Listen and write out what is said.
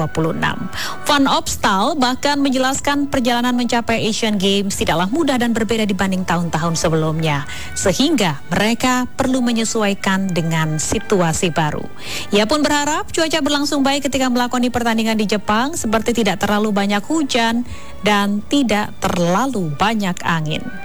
Van Opstal bahkan menjelaskan perjalanan mencapai Asian Games tidaklah mudah dan berbeda dibanding tahun-tahun sebelumnya, sehingga mereka perlu menyesuaikan dengan situasi baru. Ia pun berharap cuaca berlangsung baik ketika melakoni pertandingan di Jepang, seperti tidak terlalu banyak hujan dan tidak terlalu banyak angin.